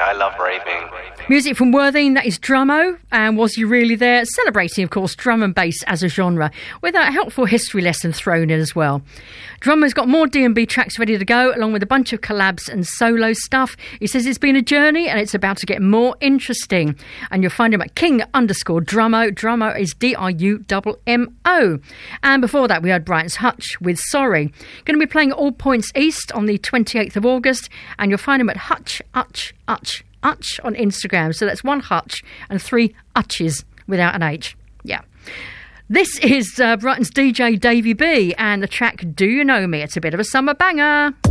I love raving. Music from Worthing, that is Drummo, and Was You Really There? Celebrating, of course, drum and bass as a genre, with a helpful history lesson thrown in as well. Drummo's got more D&B tracks ready to go, along with a bunch of collabs and solo stuff. He says it's been a journey and it's about to get more interesting. And you'll find him at King_Drummo. Drummo is DRUMMO. And before that, we had Brighton's Hutch with Sorry. Going to be playing at All Points East on the 28th of August, and you'll find him at Hutch on Instagram. So that's one Hutch and three Hutches without an H. Yeah. This is Brighton's DJ Davey B and the track Do You Know Me? It's a bit of a summer banger.